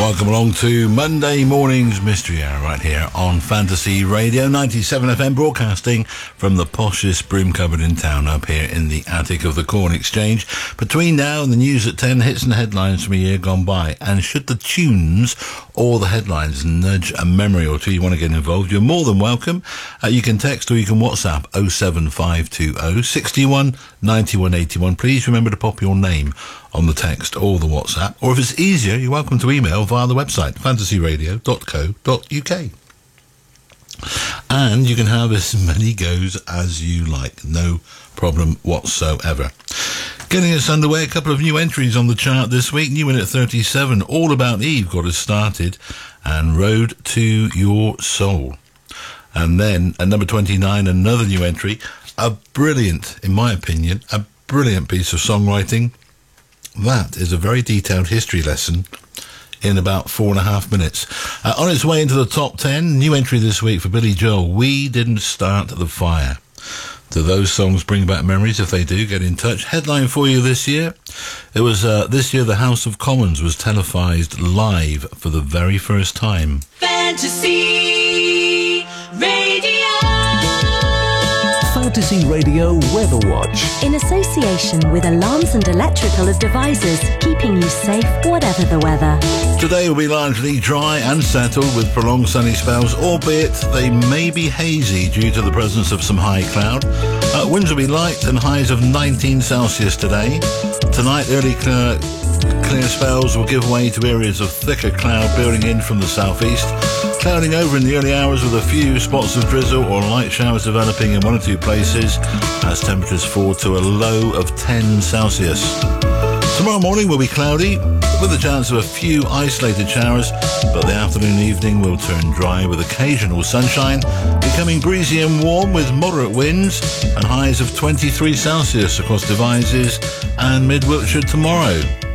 Welcome along to Monday morning's Mystery Hour right here on Fantasy Radio 97 FM, broadcasting from the poshest broom cupboard in town up here in the attic of the Corn Exchange. Between now and the news at 10, hits and headlines from a year gone by. And should the tunes or the headlines nudge a memory or two you want to get involved, you're more than welcome. You can text or you can WhatsApp 07520 61 91 81. Please remember to pop your name on the text or the WhatsApp, or if it's easier, you're welcome to email via the website fantasyradio.co.uk. And you can have as many goes as you like, no problem whatsoever. Getting us underway, a couple of new entries on the chart this week. New in at 37, All About Eve got us started, and Road to Your Soul. And then at number 29, another new entry, a brilliant, in my opinion, a brilliant piece of songwriting. That is a very detailed history lesson in about 4.5 minutes. On its way into the top 10, new entry this week for Billy Joel, We Didn't Start the Fire. Do those songs bring back memories? If they do, get in touch. Headline for you this year. It was this year the House of Commons was televised live for the very first time. Fantasy Radio. Fantasy Radio Weather Watch. In association with Alarms and Electrical Devices, keeping you safe whatever the weather. Today will be largely dry and settled with prolonged sunny spells, albeit they may be hazy due to the presence of some high cloud. Winds will be light and highs of 19 Celsius today. Tonight, early clear spells will give way to areas of thicker cloud building in from the southeast. Clouding over in the early hours with a few spots of drizzle or light showers developing in one or two places as temperatures fall to a low of 10 Celsius. Tomorrow morning will be cloudy with a chance of a few isolated showers, but the afternoon and evening will turn dry with occasional sunshine, becoming breezy and warm with moderate winds and highs of 23 Celsius across Devizes and Mid Wiltshire tomorrow.